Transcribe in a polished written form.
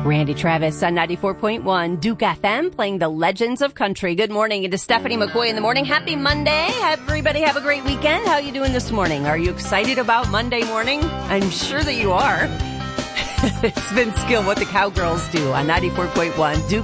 Randy Travis on 94.1 Duke FM playing the Legends of Country. Good morning. It is Stephanie McCoy in the morning. Happy Monday. Everybody have a great weekend. How are you doing this morning? Are you excited about Monday morning? I'm sure that you are. It's Vince Gill, What the Cowgirls Do on 94.1 Duke